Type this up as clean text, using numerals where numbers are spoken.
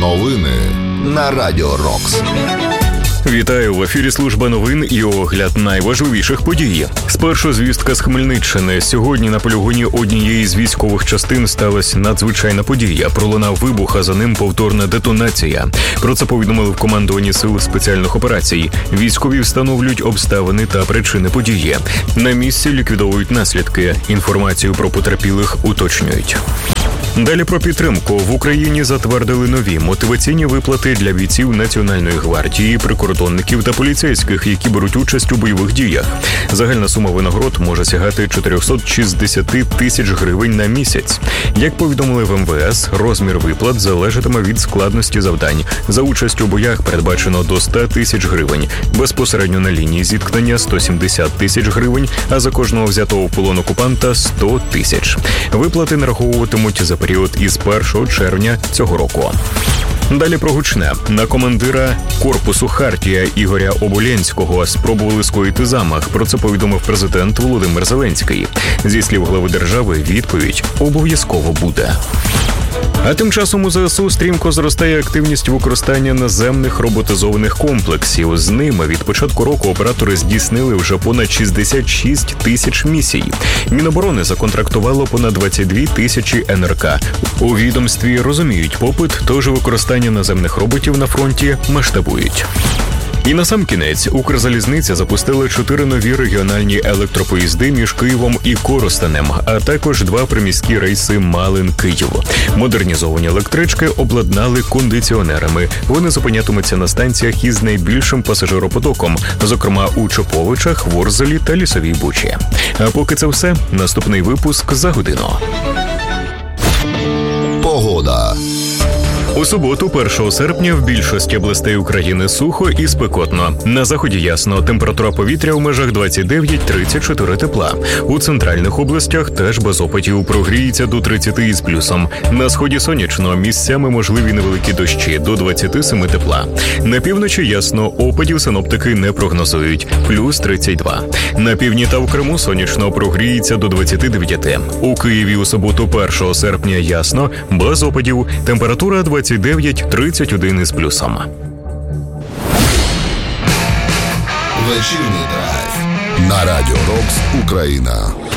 Новини на Радіо Рокс. Вітаю, в ефірі служба новин і огляд найважливіших подій. Спершу звістка з Хмельниччини. Сьогодні на полігоні однієї з військових частин сталася надзвичайна подія. Пролунав вибух, а за ним повторна детонація. Про це повідомили в командуванні сил спеціальних операцій. Військові встановлюють обставини та причини події. На місці ліквідовують наслідки. Інформацію про потерпілих уточнюють. Далі про підтримку. В Україні затвердили нові мотиваційні виплати для бійців Національної гвардії, прикордонників та поліцейських, які беруть участь у бойових діях. Загальна сума винагород може сягати 460 тисяч гривень на місяць. Як повідомили в МВС, розмір виплат залежатиме від складності завдань. За участь у боях передбачено до 100 тисяч гривень. Безпосередньо на лінії зіткнення 170 тисяч гривень, а за кожного взятого в полон окупанта 100 тисяч. Виплати нараховуватимуть за період із 1 червня цього року. Далі про гучне. На командира корпусу «Хартія» Ігоря Оболєнського спробували скоїти замах. Про це повідомив президент Володимир Зеленський. Зі слів глави держави, відповідь обов'язково буде. А тим часом у ЗСУ стрімко зростає активність використання наземних роботизованих комплексів. З ними від початку року оператори здійснили вже понад 66 тисяч місій. Міноборони законтрактувало понад 22 тисячі НРК. У відомстві розуміють попит, тож використання наземних роботів на фронті масштабують. І насамкінець, Укрзалізниця запустила 4 нові регіональні електропоїзди між Києвом і Коростенем, а також 2 приміські рейси Малин-Київ. Модернізовані електрички обладнали кондиціонерами. Вони зупинятимуться на станціях із найбільшим пасажиропотоком, зокрема у Чоповичах, Ворзелі та Лісовій Бучі. А поки це все, наступний випуск за годину. Погода. У суботу, 1 серпня, в більшості областей України сухо і спекотно. На заході ясно, температура повітря в межах 29-34 тепла. У центральних областях теж без опадів, прогріється до 30 із плюсом. На сході сонячно, місцями можливі невеликі дощі, до 27 тепла. На півночі ясно, опадів синоптики не прогнозують, плюс 32. На півдні та в Криму сонячно, прогріється до 29. У Києві у суботу, 1 серпня ясно, без опадів, температура 29-31 із плюсом. Вечірній драйв на Радіо Рокс Україна.